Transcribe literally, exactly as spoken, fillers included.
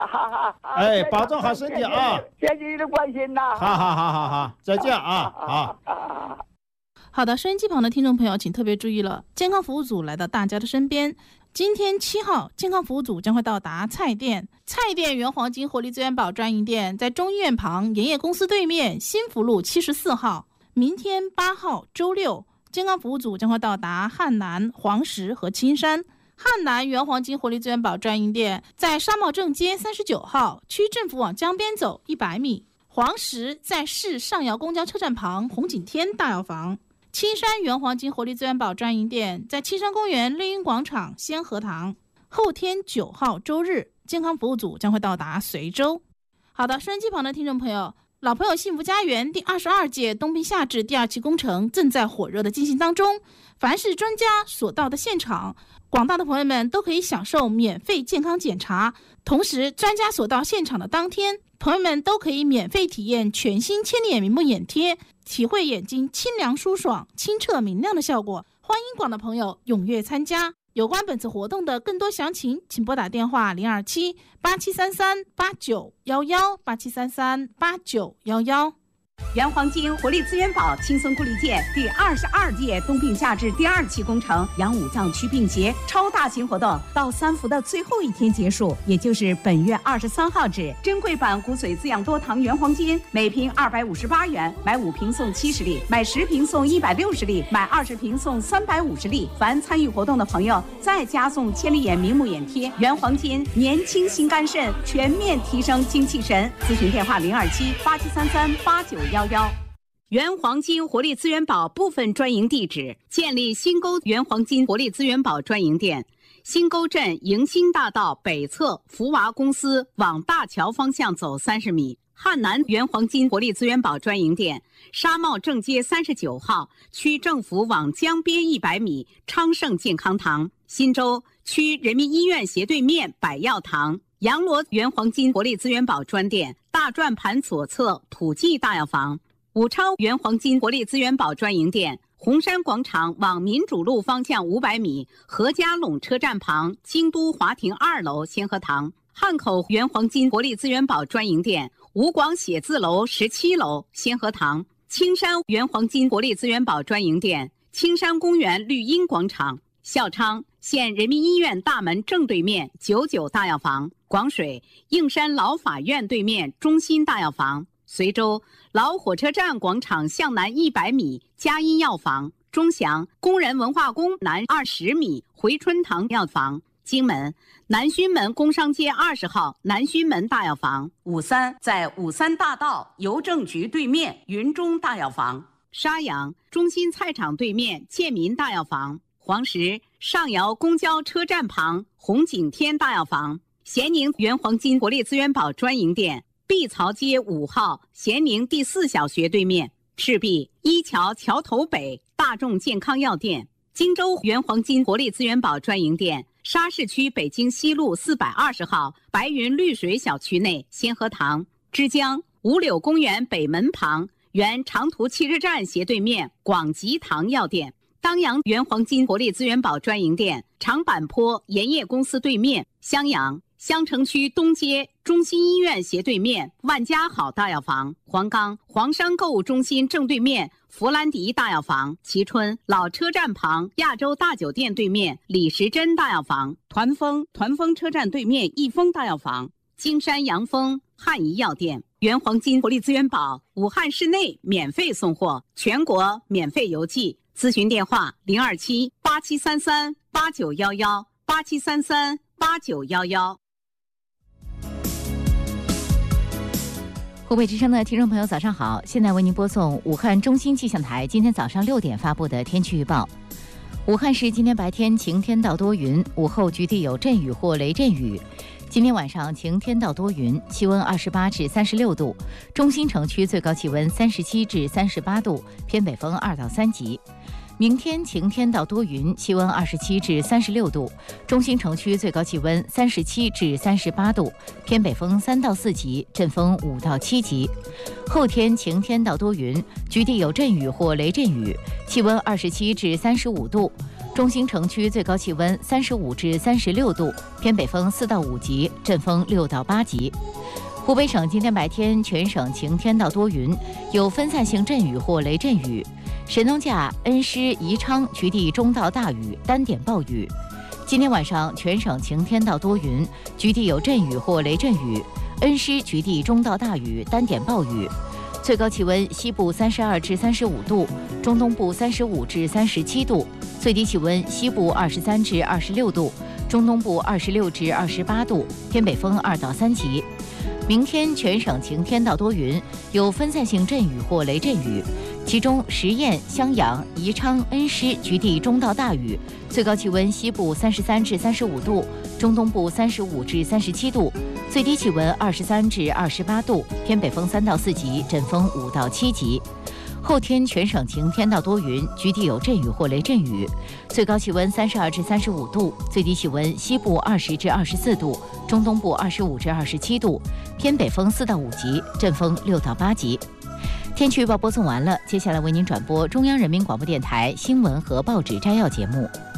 哎，保重好身体啊！ 谢谢你的关心呐！ 好好好好好，再见啊！好。 好的，收音机旁的听众朋友，请特别注意了，健康服务组来到大家的身边。今天七号，健康服务组将会到达菜店。菜店原黄金活力资源宝专营店在中医院旁盐业公司对面新福路七十四号。明天八号周六，健康服务组将会到达汉南、黄石和青山。汉南原黄金活力资源宝专营店在沙茂正街三十九号，区政府往江边走一百米。黄石在市上窑公交车站旁红景天大药房。青山原黄金活力资源宝专营店在青山公园绿荫广场先河堂。后天九号周日，健康服务组将会到达随州。好的，收音机旁的听众朋友，老朋友幸福家园第二十二届冬病夏治第二期工程正在火热的进行当中，凡是专家所到的现场，广大的朋友们都可以享受免费健康检查。同时，专家所到现场的当天，朋友们都可以免费体验全新千里眼明目眼贴，体会眼睛清凉舒爽、清澈明亮的效果。欢迎广大朋友踊跃参加。有关本次活动的更多详情，请拨打电话零二七八七三三八九幺幺八七三三八九幺幺。 原黄金活力资源宝轻松护理健第二十二届冬病夏治第二期工程阳五脏祛病节超大型活动到三伏的最后一天结束，也就是本月二十三号止。珍贵版骨髓滋养多糖原黄金每瓶二百五十八元，买五瓶送七十粒，买十瓶送一百六十粒，买二十瓶送三百五十粒。凡参与活动的朋友，再加送千里眼明目眼贴。原黄金年轻心肝肾，全面提升精气神。咨询电话零二七八七三三八九幺幺。原黄金活力资源宝部分专营地址：建立新沟原黄金活力资源宝专营店，新沟镇迎新大道北侧福娃公司往大桥方向走三十米。汉南原黄金活力资源宝专营店，沙茂正街三十九号，区政府往江边一百米昌盛健康堂。新洲区人民医院斜对面百药堂。阳罗原黄金活力资源宝专店，大转盘左侧普济大药房。武昌原黄金活力资源宝专营店，红山广场往民主路方向五百米，何家垄车站旁京都华庭二楼先河堂。汉口原黄金活力资源宝专营店，吴广写字楼十七楼先河堂。青山原黄金活力资源宝专营店，青山公园绿荫广场。孝昌县人民医院大门正对面九九大药房。广水应山老法院对面中心大药房。随州老火车站广场向南一百米佳音药房。中祥工人文化宫南二十米回春堂药房。荆门南圩门工商街二十号南圩门大药房。五三在五三大道邮政局对面云中大药房。沙洋中心菜场对面建民大药房。黄石上窑公交车站旁红景天大药房。咸宁原黄金活力资源宝专营店，碧槽街五号咸宁第四小学对面。赤壁一桥桥头北大众健康药店。荆州原黄金活力资源宝专营店，沙市区北京西路四百二十号白云绿水小区内先河堂。枝江五柳公园北门旁原长途汽车站斜对面广吉堂药店。当阳原黄金活力资源宝专营店，长坂坡盐业公司对面。襄阳襄城区东街中心医院斜对面万家好大药房。黄冈黄山购物中心正对面弗兰迪大药房。蕲春老车站旁亚洲大酒店对面李时珍大药房。团风团风车站对面益丰大药房。金山阳丰汉仪药店。原黄金活力资源宝武汉市内免费送货，全国免费邮寄。咨询电话零二七八七三三八九幺幺八七三三八九幺幺。 湖北之声的听众朋友早上好，现在为您播送武汉中心气象台今天早上六点发布的天气预报。武汉市今天白天晴天到多云，午后局地有阵雨或雷阵雨。今天晚上晴天到多云，气温二十八至三十六度，中心城区最高气温三十七至三十八度，偏北风二到三级。明天晴天到多云，气温二十七至三十六度，中心城区最高气温三十七至三十八度，偏北风三到四级，阵风五到七级。后天晴天到多云，局地有阵雨或雷阵雨，气温二十七至三十五度， 中兴城区最高气温三十五至三十六度，偏北风四到五级，阵风六到八级。湖北省今天白天全省晴天到多云，有分散性阵雨或雷阵雨。神农架、恩施、宜昌局地中到大雨，单点暴雨。今天晚上全省晴天到多云，局地有阵雨或雷阵雨。恩施局地中到大雨，单点暴雨。最高气温西部三十二至三十五度，中东部三十五至三十七度，最低气温西部二十三至二十六度，中东部二十六至二十八度，偏北风二到三级。明天全省晴天到多云，有分散性阵雨或雷阵雨，其中十堰、襄阳、宜昌、恩施局地中到大雨，最高气温西部三十三至三十五度，中东部三十五至三十七度，最低气温二十三至二十八度，偏北风三到四级，阵风五到七级。后天全省晴天到多云，局地有阵雨或雷阵雨，最高气温三十二至三十五度，最低气温西部二十至二十四度，中东部二十五至二十七度，偏北风四到五级，阵风六到八级。天气预报播送完了，接下来为您转播中央人民广播电台新闻和报纸摘要节目。